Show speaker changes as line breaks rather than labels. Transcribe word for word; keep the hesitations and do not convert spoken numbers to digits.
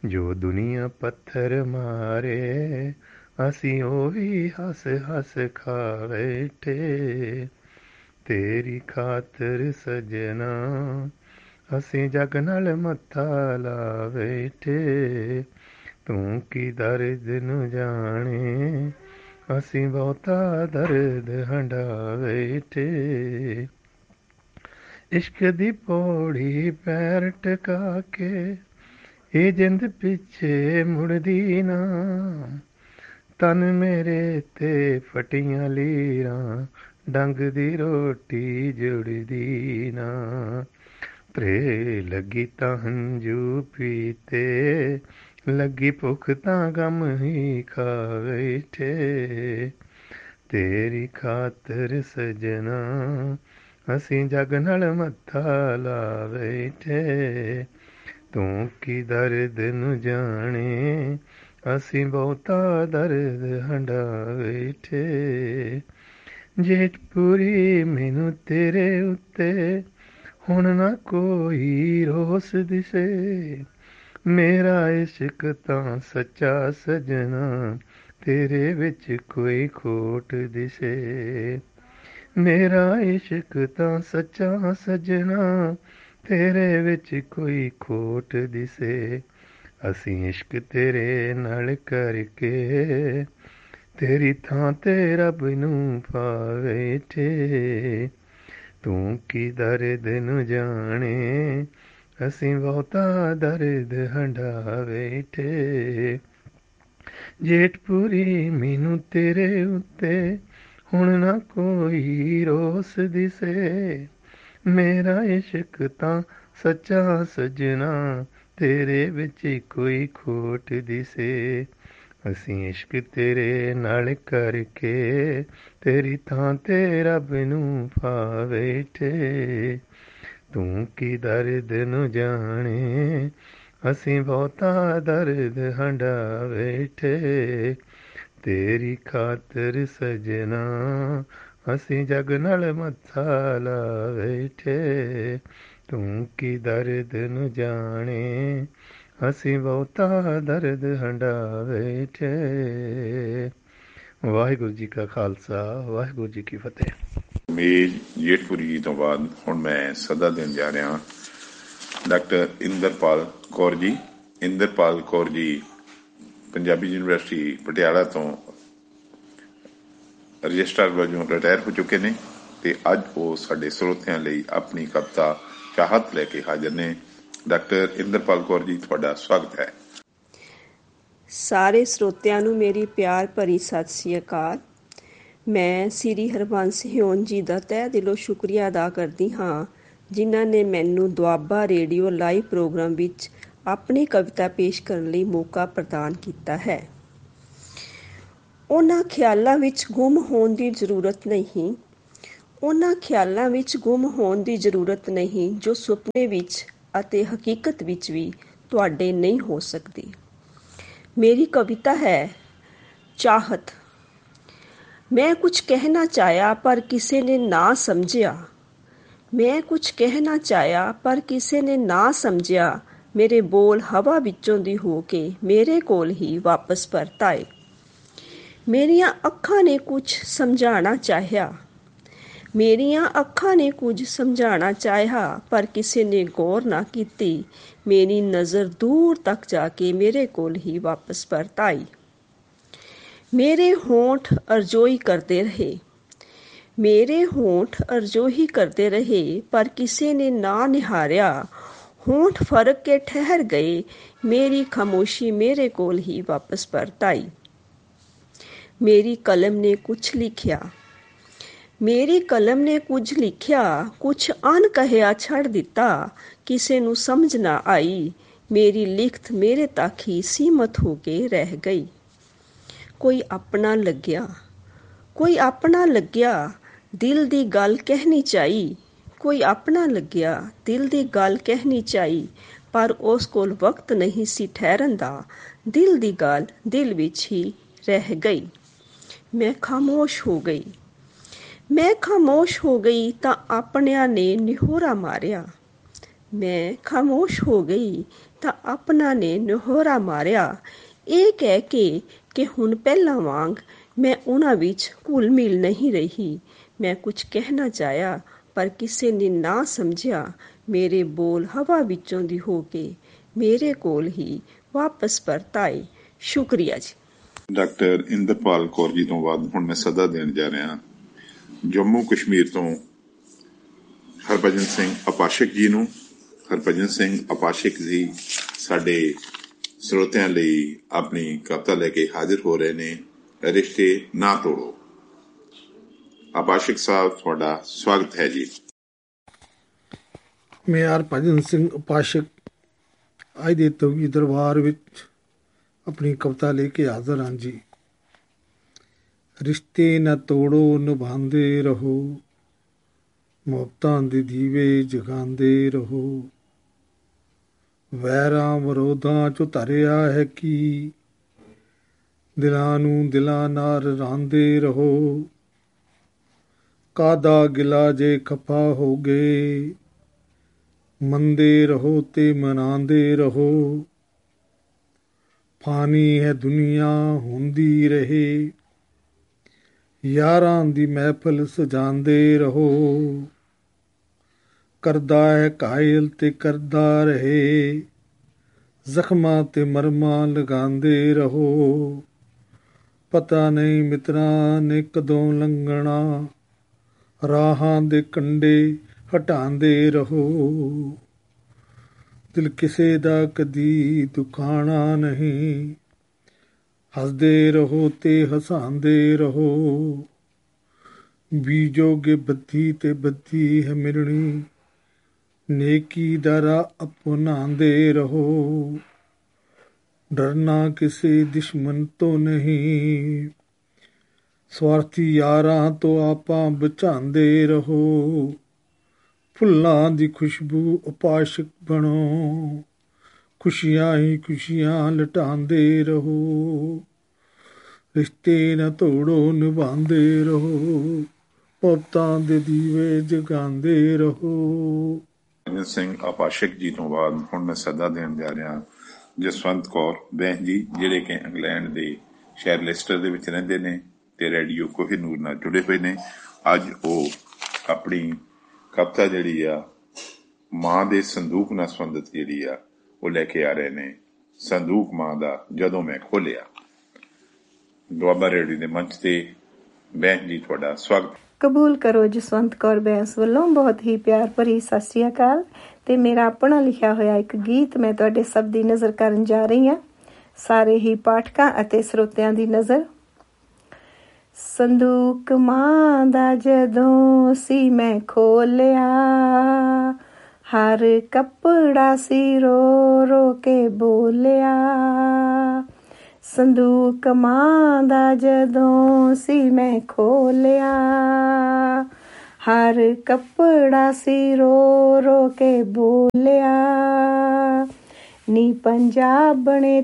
ਜੋ ਦੁਨੀਆ ਪੱਥਰ ਮਾਰੇ ਅਸੀਂ ਉਹ ਵੀ ਹੱਸ ਹੱਸ ਖਾ ਬੈਠੇ। ਤੇਰੀ ਖਾਤਰ ਸਜਣਾ ਅਸੀਂ ਜੱਗ ਨਾਲ ਮੱਥਾ ਲਾ ਬੈਠੇ। ਤੂੰ ਕੀ ਦਰਦ ਨੂੰ ਜਾਣੇ ਅਸੀਂ ਬਹੁਤਾ ਦਰਦ ਹੰਢਾ ਬੈਠੇ। ਇਸ਼ਕ ਦੀ ਪੌੜੀ ਪੈਰ ਟਿਕਾ ਕੇ ਇਹ ਜਿੰਦ ਪਿੱਛੇ ਮੁੜਦੀ ਨਾ। ਤਨ ਮੇਰੇ ਤੇ ਫਟੀਆਂ ਲੀਰਾਂ ਡੰਗ ਦੀ ਰੋਟੀ ਜੁੜਦੀ ਨਾ। ਤਰੇ ਲੱਗੀ ਤਾਂ ਹੰਝੂ ਪੀਤੇ ਲੱਗੀ ਭੁੱਖ ਤਾਂ ਗਮ ਹੀ ਖਾ ਬੈਠੇ। ਤੇਰੀ ਖਾਤਰ ਸਜਣਾ ਅਸੀਂ ਜੱਗ ਨਾਲ ਮੱਥਾ ਲਾ ਬੈਠੇ। ਤੂੰ ਕੀ ਦਰਦ ਨੂੰ ਜਾਣੇ ਅਸੀਂ ਬਹੁਤਾ ਦਰਦ ਹੰਢਾ ਬੈਠੇ। ਜੇਠਪੁਰੀ ਮੈਨੂੰ ਤੇਰੇ ਉੱਤੇ ਹੁਣ ਨਾ ਕੋਈ ਰੋਸ ਦਿਸੇ। ਮੇਰਾ ਇਸ਼ਕ ਤਾਂ ਸੱਚਾ ਸਜਣਾ ਤੇਰੇ ਵਿੱਚ ਕੋਈ ਖੋਟ ਦਿਸੇ। ਮੇਰਾ ਇਸ਼ਕ ਤਾਂ ਸੱਚਾ ਸਜਣਾ ਤੇਰੇ ਵਿੱਚ ਕੋਈ ਖੋਟ ਦਿਸੇ। ਅਸੀਂ ਇਸ਼ਕ ਤੇਰੇ ਨਾਲ ਕਰਕੇ ਤੇਰੀ ਥਾਂ ਤੇ ਰੱਬ ਨੂੰ ਪਾ ਬੈਠੇ। ਤੂੰ ਕੀ ਦਰਦ ਨੂੰ ਜਾਣੇ ਅਸੀਂ ਬਹੁਤਾ ਦਰਦ ਹੰਢਾ ਬੈਠੇ। ਜੇਠਪੁਰੀ ਮੈਨੂੰ ਤੇਰੇ ਉੱਤੇ ਹੁਣ ਨਾ ਕੋਈ ਰੋਸ ਦਿਸੇ। ਮੇਰਾ ਇਸ਼ਕ ਤਾਂ ਸੱਚਾ ਸਜਣਾ ਤੇਰੇ ਵਿੱਚ ਕੋਈ ਖੋਟ ਦਿਸੇ। ਅਸੀਂ ਇਸ਼ਕ ਤੇਰੇ ਨਾਲ ਕਰਕੇ ਤੇਰੀ ਥਾਂ ਤੇ ਰੱਬ ਨੂੰ ਪਾ ਬੈਠੇ। ਤੂੰ ਕੀ ਦਰਦ ਨੂੰ ਜਾਣੇ ਅਸੀਂ ਬਹੁਤਾ ਦਰਦ ਹੰਢਾ ਬੈਠੇ। ਤੇਰੀ ਖਾਤਰ ਸਜਣਾ ਅਸੀਂ ਜੱਗ ਨਾਲ ਮੱਥਾ ਲਾ ਬੈਠੇ। ਤੂੰ ਕੀ ਦਰਦ ਨੂੰ ਜਾਣੇ ਅਸੀਂ ਬਹੁਤਾ ਦਰਦ ਹੰਢਾ ਬੈਠੇ। ਵਾਹਿਗੁਰੂ ਜੀ ਕਾ ਖਾਲਸਾ ਵਾਹਿਗੁਰੂ ਜੀ ਕੀ ਫਤਿਹ।
ਮੇਜ ਜੇਠਪੁਰੀ ਜੀ ਤੋਂ ਬਾਅਦ ਹੁਣ ਮੈਂ ਸੱਦਾ ਦੇਣ ਜਾ ਰਿਹਾ ਡਾਕਟਰ ਇੰਦਰਪਾਲ ਕੌਰ ਜੀ। ਇੰਦਰਪਾਲ ਕੌਰ ਜੀ ਪੰਜਾਬੀ ਯੂਨੀਵਰਸਿਟੀ ਪਟਿਆਲਾ ਤੋਂ ਰਜਿਸਟਰਾਰ ਵਜੋਂ ਰਿਟਾਇਰ ਹੋ ਚੁੱਕੇ ਨੇ ਤੇ ਅੱਜ ਉਹ ਸਾਡੇ ਸਰੋਤਿਆਂ ਲਈ ਆਪਣੀ ਕਵਿਤਾ ਚਾਹਤ ਲੈ ਕੇ ਹਾਜ਼ਰ ਨੇ। ਡਾਕਟਰ ਇੰਦਰਪਾਲ ਕੌਰ ਜੀ, ਤੁਹਾਡਾ ਸਵਾਗਤ ਹੈ।
ਸਾਰੇ ਸਰੋਤਿਆਂ ਨੂੰ ਮੇਰੀ ਪਿਆਰ ਭਰੀ ਸਤਿ ਸ੍ਰੀ ਅਕਾਲ। ਮੈਂ ਸ੍ਰੀ ਹਰਬੰਸ ਹਿਊਨ ਜੀ ਦਾ ਤਹਿ ਦਿਲੋਂ ਸ਼ੁਕਰੀਆ ਅਦਾ ਕਰਦੀ ਹਾਂ ਜਿਨ੍ਹਾਂ ਨੇ ਮੈਨੂੰ ਦੁਆਬਾ ਰੇਡੀਓ ਲਾਈਵ ਪ੍ਰੋਗਰਾਮ ਵਿੱਚ ਆਪਣੀ ਕਵਿਤਾ ਪੇਸ਼ ਕਰਨ ਲਈ ਮੌਕਾ ਪ੍ਰਦਾਨ ਕੀਤਾ ਹੈ। ਉਹਨਾਂ ਖਿਆਲਾਂ ਵਿੱਚ ਗੁੰਮ ਹੋਣ ਦੀ ਜ਼ਰੂਰਤ ਨਹੀਂ ਉਹਨਾਂ ਖਿਆਲਾਂ ਵਿੱਚ ਗੁੰਮ ਹੋਣ ਦੀ ਜ਼ਰੂਰਤ ਨਹੀਂ ਜੋ ਸੁਪਨੇ ਵਿੱਚ ਅਤੇ ਹਕੀਕਤ ਵਿੱਚ ਵੀ ਤੁਹਾਡੇ ਨਹੀਂ ਹੋ ਸਕਦੀ। ਮੇਰੀ ਕਵਿਤਾ ਹੈ ਚਾਹਤ। ਮੈਂ ਕੁਝ ਕਹਿਣਾ ਚਾਹਿਆ ਪਰ ਕਿਸੇ ਨੇ ਨਾ ਸਮਝਿਆ। ਮੈਂ ਕੁਝ ਕਹਿਣਾ ਚਾਹਿਆ ਪਰ ਕਿਸੇ ਨੇ ਨਾ ਸਮਝਿਆ। ਮੇਰੇ ਬੋਲ ਹਵਾ ਵਿੱਚੋਂ ਦੀ ਹੋ ਕੇ ਮੇਰੇ ਕੋਲ ਹੀ ਵਾਪਸ ਪਰਤ ਆਏ। ਮੇਰੀਆਂ ਅੱਖਾਂ ਨੇ ਕੁਝ ਸਮਝਾਉਣਾ ਚਾਹਿਆ। ਮੇਰੀਆਂ ਅੱਖਾਂ ਨੇ ਕੁਝ ਸਮਝਾਉਣਾ ਚਾਹਿਆ ਪਰ ਕਿਸੇ ਨੇ ਗੌਰ ਨਾ ਕੀਤੀ। ਮੇਰੀ ਨਜ਼ਰ ਦੂਰ ਤੱਕ ਜਾ ਕੇ ਮੇਰੇ ਕੋਲ ਹੀ ਵਾਪਸ ਪਰਤ ਆਈ। ਮੇਰੇ ਹੋਂਠ ਅਰਜ਼ੋਈ ਕਰਦੇ ਰਹੇ। ਮੇਰੇ ਹੋਂਠ ਅਰਜ਼ੋਈ ਕਰਦੇ ਰਹੇ ਪਰ ਕਿਸੇ ਨੇ ਨਾ ਨਿਹਾਰਿਆ। ਹੋਂਠ ਫਰਕ ਕੇ ਠਹਿਰ ਗਏ। ਮੇਰੀ ਖਾਮੋਸ਼ੀ ਮੇਰੇ ਕੋਲ ਹੀ ਵਾਪਸ ਪਰਤ ਆਈ। ਮੇਰੀ ਕਲਮ ਨੇ ਕੁਛ ਲਿਖਿਆ। ਮੇਰੀ ਕਲਮ ਨੇ ਕੁਝ ਲਿਖਿਆ। ਕੁਛ ਅਣਕਿਆ ਛੱਡ ਦਿੱਤਾ। ਕਿਸੇ ਨੂੰ ਸਮਝ ਨਾ ਆਈ। ਮੇਰੀ ਲਿਖਤ ਮੇਰੇ ਤੱਕ ਹੀ ਸੀਮਤ ਹੋ ਕੇ ਰਹਿ ਗਈ। ਕੋਈ ਆਪਣਾ ਲੱਗਿਆ। ਕੋਈ ਆਪਣਾ ਲੱਗਿਆ ਦਿਲ ਦੀ ਗੱਲ ਕਹਿਣੀ ਚਾਹੀ। ਕੋਈ ਆਪਣਾ ਲੱਗਿਆ ਦਿਲ ਦੀ ਗੱਲ ਕਹਿਣੀ ਚਾਹੀ ਪਰ ਉਸ ਕੋਲ ਵਕਤ ਨਹੀਂ ਸੀ ਠਹਿਰਨ ਦਾ। ਦਿਲ ਦੀ ਗੱਲ ਦਿਲ ਵਿੱਚ ਹੀ ਰਹਿ ਗਈ। ਮੈਂ ਖਾਮੋਸ਼ ਹੋ ਗਈ। ਮੈਂ ਖਾਮੋਸ਼ ਹੋ ਗਈ ਤਾਂ ਆਪਣਿਆਂ ਨੇ ਨਿਹੋਰਾ ਮਾਰਿਆ। ਮੈਂ ਖਾਮੋਸ਼ ਹੋ ਗਈ ਤਾਂ ਆਪਣਾ ਨੇ ਨਿਹੋਰਾ ਮਾਰਿਆ, ਇਹ ਕਹਿ ਕੇ ਕਿ ਹੁਣ ਪਹਿਲਾਂ ਵਾਂਗ ਮੈਂ ਉਹਨਾਂ ਵਿੱਚ ਘੁਲ ਮਿਲ ਨਹੀਂ ਰਹੀ। ਮੈਂ ਕੁਝ ਕਹਿਣਾ ਚਾਹਿਆ ਪਰ ਕਿਸੇ ਨੇ ਨਾ ਸਮਝਿਆ। ਮੇਰੇ ਬੋਲ ਹਵਾ ਵਿੱਚੋਂ ਦੀ ਹੋ ਕੇ ਮੇਰੇ ਕੋਲ ਹੀ ਵਾਪਸ ਪਰਤ ਆਏ। ਸ਼ੁਕਰੀਆ ਜੀ।
ਡਾਕਟਰ ਇੰਦਰਪਾਲ ਕੌਰ ਜੀ ਤੋਂ ਬਾਅਦ ਹੁਣ ਮੈਂ ਸਦਾ ਦੇਣ ਜਾ ਰਿਹਾ ਜੰਮੂ ਕਸ਼ਮੀਰ ਤੋਂ ਹਰਭਜਨ ਸਿੰਘ ਅਪਾਸ਼ਕ ਜੀ ਨੂੰ। ਹਰਭਜਨ ਸਿੰਘ ਅਪਾਸ਼ਕ ਜੀ ਸਾਡੇ ਸਰੋਤਿਆਂ ਲਈ ਆਪਣੀ ਕਵਿਤਾ ਲੈ ਕੇ ਹਾਜ਼ਰ ਹੋ ਰਹੇ ਨੇ, ਰਿਸ਼ਤੇ ਨਾ ਤੋੜੋ। ਅਪਾਸ਼ਕ ਸਾਹਿਬ, ਤੁਹਾਡਾ ਸਵਾਗਤ ਹੈ ਜੀ।
ਮੈਂ ਹਰਭਜਨ ਸਿੰਘ ਅਪਾਸ਼ਕ ਅੱਜ ਦੇ ਤਵੀ ਦਰਬਾਰ ਵਿੱਚ ਆਪਣੀ ਕਵਿਤਾ ਲੈ ਕੇ ਹਾਜ਼ਰ ਹਾਂ ਜੀ। ਰਿਸ਼ਤੇ ਨਾ ਤੋੜੋ, ਨਿਭਾਉਂਦੇ ਰਹੋ, ਮੁਹੱਬਤਾਂ ਦੇ ਦੀਵੇ ਜਗਾਉਂਦੇ ਰਹੋ। ਵੈਰਾਂ ਵਿਰੋਧਾਂ ਚੋਂ ਧਰਿਆ ਹੈ ਕੀ, ਦਿਲਾਂ ਨੂੰ ਦਿਲਾਂ ਨਾਲ ਰਾਂਦੇ ਰਹੋ। ਕਾਹਦਾ ਗਿਲਾ ਜੇ ਖਫਾ ਹੋ ਗਏ, ਮੰਨਦੇ ਰਹੋ ਤੇ ਮਨਾਉਂਦੇ ਰਹੋ। ਫਾਨੀ ਹੈ ਦੁਨੀਆ ਹੁੰਦੀ ਰਹੇ, ਯਾਰਾਂ ਦੀ ਮਹਿਫਲ ਸਜਾਉਂਦੇ ਰਹੋ। ਕਰਦਾ ਹੈ ਕਾਇਲ ਤੇ ਕਰਦਾ ਰਹੇ, ਜ਼ਖਮਾਂ ਤੇ ਮਰਮਾਂ ਲਗਾਉਂਦੇ ਰਹੋ। ਪਤਾ ਨਹੀਂ ਮਿੱਤਰਾਂ ਨੇ ਕਦੋਂ ਲੰਘਣਾ, ਰਾਹਾਂ ਦੇ ਕੰਢੇ ਹਟਾਉਂਦੇ ਰਹੋ। ਦਿਲ ਕਿਸੇ ਦਾ ਕਦੀ ਦੁਖਾਣਾ ਨਹੀਂ, ਹੱਸਦੇ ਰਹੋ ਤੇ ਹਸਾਉਂਦੇ ਰਹੋ। ਬੀਜੋਗੇ ਬੱਦੀ ਤੇ ਬੱਦੀ ਹੈ ਮਿਲਣੀ, ਨੇਕੀ ਦਾ ਰਾਹ ਅਪਣਾਉਂਦੇ ਰਹੋ। ਡਰਨਾ ਕਿਸੇ ਦੁਸ਼ਮਣ ਤੋਂ ਨਹੀਂ, ਸਵਾਰਥੀ ਯਾਰਾਂ ਤੋਂ ਆਪਾਂ ਬਚਾਉਂਦੇ ਰਹੋ। ਫੁੱਲਾਂ ਦੀ ਖੁਸ਼ਬੂ ਉਪਾਸ਼ਕ ਬਣੋ, ਖੁਸ਼ੀਆਂ ਹੀ ਖੁਸ਼ੀਆਂ ਲਟਾਉਂਦੇ ਰਹੋ। ਰਿਸ਼ਤੇ ਨਾ ਤੋੜੋ, ਨਿਭਾਉਂਦੇ ਰਹੋ, ਮੁਹੱਬਤਾਂ ਦੇ ਦੀਵੇ ਜਗਾਉਂਦੇ ਰਹੋ।
ਹਰਭਜਨ ਸਿੰਘ ਅਪਾਸ਼ਕ ਜੀ ਤੋਂ ਬਾਅਦ ਹੁਣ ਮੈਂ ਸਦਾ ਦੇਣ ਜਾ ਰਿਹਾ ਜਸਵੰਤ ਕੌਰ ਬਹਿਨ ਜੀ, ਜਿਹੜੇ ਕਿ ਇੰਗਲੈਂਡ ਦੇ ਸ਼ਹਿਰ ਲੈਸਟਰ ਦੇ ਵਿੱਚ ਰਹਿੰਦੇ ਨੇ ਤੇ ਰੇਡੀਓ ਕੋਹੀਨੂਰ ਨਾਲ ਜੁੜੇ ਹੋਏ ਨੇ। ਅੱਜ ਉਹ ਆਪਣੀ ਕਵਿਤਾ ਜਿਹੜੀ ਆ ਮਾਂ ਦੇ ਸੰਦੂਕ ਨਾਲ ਸੰਬੰਧਿਤ ਜਿਹੜੀ ਆ ਉਹ ਲੈ ਕੇ ਆ ਰਹੇ ਨੇ। ਸੰਦੂਕ ਮਾਂ ਦਾ ਜਦੋਂ ਮੈਂ ਖੋਲਿਆ। ਦੁਆਬਾ ਰੇਡੀਓ ਦੇ ਮੰਚ ਤੇ ਬਹਿਨ ਜੀ, ਤੁਹਾਡਾ ਸਵਾਗਤ।
ਕਬੂਲ ਕਰੋ ਜਸਵੰਤ ਕੌਰ ਬੈਂਸ ਵੱਲੋਂ ਬਹੁਤ ਹੀ ਪਿਆਰ ਭਰੀ ਸਤਿ ਸ਼੍ਰੀ ਅਕਾਲ। ਤੇ ਮੇਰਾ ਆਪਣਾ ਲਿਖਿਆ ਹੋਇਆ ਇੱਕ ਗੀਤ ਮੈਂ ਤੁਹਾਡੇ ਸਭ ਦੀ ਨਜ਼ਰ ਕਰਨ ਜਾ ਰਹੀ ਹਾਂ, ਸਾਰੇ ਹੀ ਪਾਠਕਾਂ ਅਤੇ ਸਰੋਤਿਆਂ ਦੀ ਨਜ਼ਰ। ਸੰਦੂਕ ਮਾਂ ਦਾ ਜਦੋਂ ਸੀ ਮੈਂ ਖੋਲਿਆ, ਹਰ ਕੱਪੜਾ ਸੀ ਰੋ ਰੋ ਕੇ ਬੋਲਿਆ। ਸੰਦੂਕ ਮਾਂ ਦਾ ਜਦੋਂ ਸੀ ਮੈਂ ਖੋਲਿਆ, ਹਰ ਕੱਪੜਾ ਸੀ ਰੋ ਰੋ ਕੇ ਬੋਲਿਆ। ਨੀ ਪੰਜਾਬਣੇ